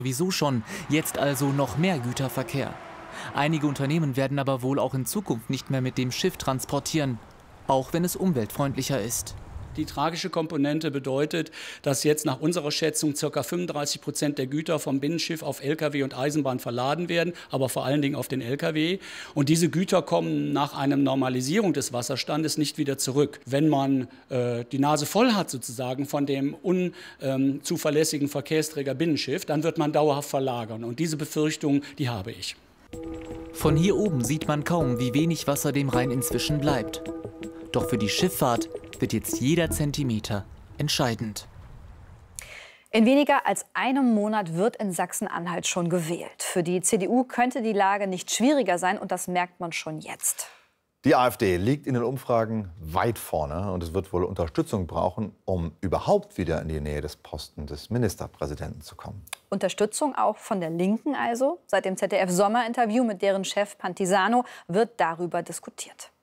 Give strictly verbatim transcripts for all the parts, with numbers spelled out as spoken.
Sowieso schon, jetzt also noch mehr Güterverkehr. Einige Unternehmen werden aber wohl auch in Zukunft nicht mehr mit dem Schiff transportieren, auch wenn es umweltfreundlicher ist. Die tragische Komponente bedeutet, dass jetzt nach unserer Schätzung ca. fünfunddreißig Prozent der Güter vom Binnenschiff auf L K W und Eisenbahn verladen werden, aber vor allen Dingen auf den L K W. Und diese Güter kommen nach einer Normalisierung des Wasserstandes nicht wieder zurück. Wenn man äh, die Nase voll hat sozusagen von dem unzuverlässigen Verkehrsträger Binnenschiff, dann wird man dauerhaft verlagern. Und diese Befürchtung, die habe ich. Von hier oben sieht man kaum, wie wenig Wasser dem Rhein inzwischen bleibt. Doch für die Schifffahrt wird jetzt jeder Zentimeter entscheidend. In weniger als einem Monat wird in Sachsen-Anhalt schon gewählt. Für die C D U könnte die Lage nicht schwieriger sein, und das merkt man schon jetzt. Die AfD liegt in den Umfragen weit vorne und es wird wohl Unterstützung brauchen, um überhaupt wieder in die Nähe des Posten des Ministerpräsidenten zu kommen. Unterstützung auch von der Linken also. Seit dem Z D F-Sommerinterview mit deren Chef Pantisano wird darüber diskutiert.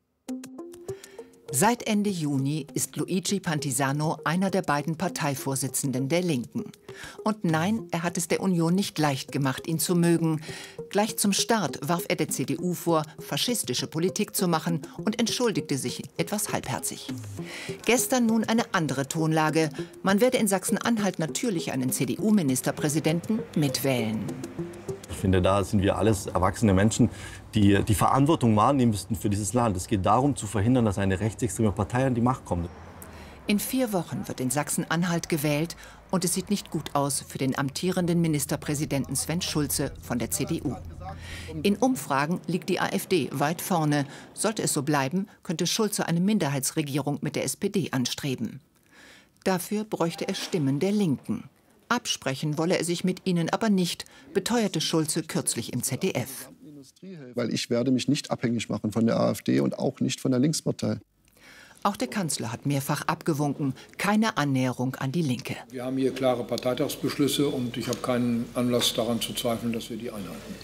Seit Ende Juni ist Luigi Pantisano einer der beiden Parteivorsitzenden der Linken. Und nein, er hat es der Union nicht leicht gemacht, ihn zu mögen. Gleich zum Start warf er der C D U vor, faschistische Politik zu machen und entschuldigte sich etwas halbherzig. Gestern nun eine andere Tonlage. Man werde in Sachsen-Anhalt natürlich einen C D U-Ministerpräsidenten mitwählen. Ich finde, da sind wir alles erwachsene Menschen, die die Verantwortung wahrnehmen müssten für dieses Land. Es geht darum, zu verhindern, dass eine rechtsextreme Partei an die Macht kommt. In vier Wochen wird in Sachsen-Anhalt gewählt und es sieht nicht gut aus für den amtierenden Ministerpräsidenten Sven Schulze von der C D U. In Umfragen liegt die AfD weit vorne. Sollte es so bleiben, könnte Schulze eine Minderheitsregierung mit der S P D anstreben. Dafür bräuchte er Stimmen der Linken. Absprechen wolle er sich mit ihnen aber nicht, beteuerte Schulze kürzlich im Z D F. Weil ich werde mich nicht abhängig machen von der AfD und auch nicht von der Linkspartei. Auch der Kanzler hat mehrfach abgewunken. Keine Annäherung an die Linke. Wir haben hier klare Parteitagsbeschlüsse und ich habe keinen Anlass daran zu zweifeln, dass wir die einhalten.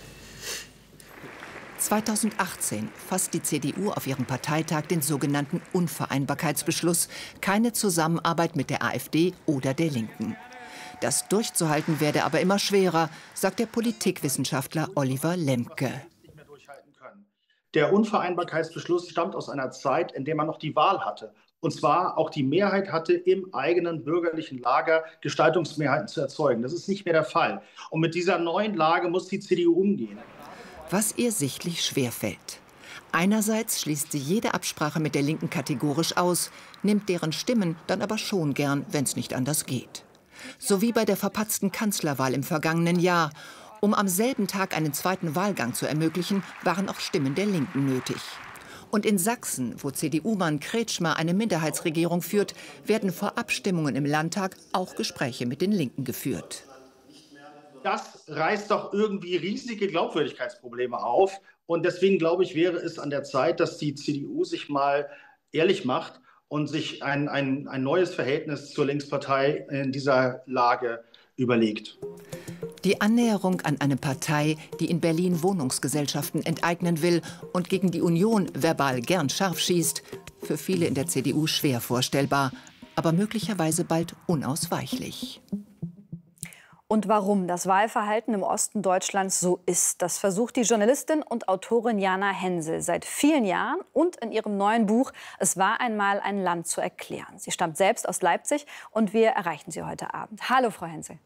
zweitausendachtzehn fasst die C D U auf ihrem Parteitag den sogenannten Unvereinbarkeitsbeschluss. Keine Zusammenarbeit mit der AfD oder der Linken. Das durchzuhalten werde aber immer schwerer, sagt der Politikwissenschaftler Oliver Lemke. Der Unvereinbarkeitsbeschluss stammt aus einer Zeit, in der man noch die Wahl hatte. Und zwar auch die Mehrheit hatte, im eigenen bürgerlichen Lager Gestaltungsmehrheiten zu erzeugen. Das ist nicht mehr der Fall. Und mit dieser neuen Lage muss die C D U umgehen. Was ihr sichtlich schwerfällt. Einerseits schließt sie jede Absprache mit der Linken kategorisch aus, nimmt deren Stimmen dann aber schon gern, wenn es nicht anders geht. So wie bei der verpatzten Kanzlerwahl im vergangenen Jahr. Um am selben Tag einen zweiten Wahlgang zu ermöglichen, waren auch Stimmen der Linken nötig. Und in Sachsen, wo C D U-Mann Kretschmer eine Minderheitsregierung führt, werden vor Abstimmungen im Landtag auch Gespräche mit den Linken geführt. Das reißt doch irgendwie riesige Glaubwürdigkeitsprobleme auf. Und deswegen, glaube ich, wäre es an der Zeit, dass die C D U sich mal ehrlich macht und sich ein, ein, ein neues Verhältnis zur Linkspartei in dieser Lage überlegt. Die Annäherung an eine Partei, die in Berlin Wohnungsgesellschaften enteignen will und gegen die Union verbal gern scharf schießt, für viele in der C D U schwer vorstellbar, aber möglicherweise bald unausweichlich. Und warum das Wahlverhalten im Osten Deutschlands so ist, das versucht die Journalistin und Autorin Jana Hensel seit vielen Jahren und in ihrem neuen Buch Es war einmal ein Land zu erklären. Sie stammt selbst aus Leipzig und wir erreichen sie heute Abend. Hallo, Frau Hensel.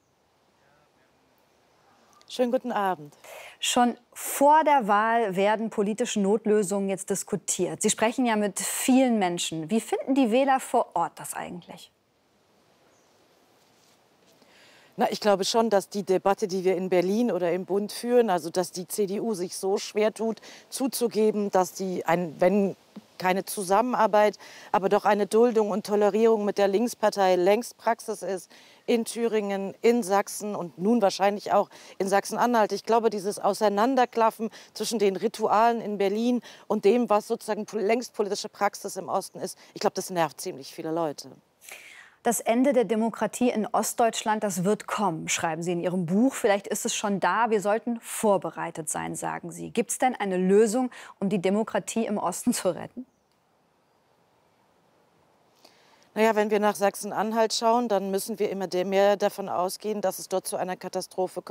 Schönen guten Abend. Schon vor der Wahl werden politische Notlösungen jetzt diskutiert. Sie sprechen ja mit vielen Menschen. Wie finden die Wähler vor Ort das eigentlich? Na, ich glaube schon, dass die Debatte, die wir in Berlin oder im Bund führen, also dass die C D U sich so schwer tut, zuzugeben, dass die, ein, wenn keine Zusammenarbeit, aber doch eine Duldung und Tolerierung mit der Linkspartei längst Praxis ist, in Thüringen, in Sachsen und nun wahrscheinlich auch in Sachsen-Anhalt. Ich glaube, dieses Auseinanderklaffen zwischen den Ritualen in Berlin und dem, was sozusagen längst politische Praxis im Osten ist, ich glaube, das nervt ziemlich viele Leute. Das Ende der Demokratie in Ostdeutschland, das wird kommen, schreiben Sie in Ihrem Buch. Vielleicht ist es schon da. Wir sollten vorbereitet sein, sagen Sie. Gibt es denn eine Lösung, um die Demokratie im Osten zu retten? Naja, wenn wir nach Sachsen-Anhalt schauen, dann müssen wir immer mehr davon ausgehen, dass es dort zu einer Katastrophe kommt.